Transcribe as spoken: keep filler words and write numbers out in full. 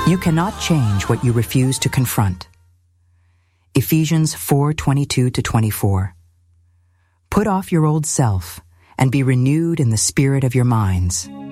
You cannot change what you refuse to confront. Ephesians four twenty-two to twenty-four. Put off your old self and be renewed in the spirit of your minds.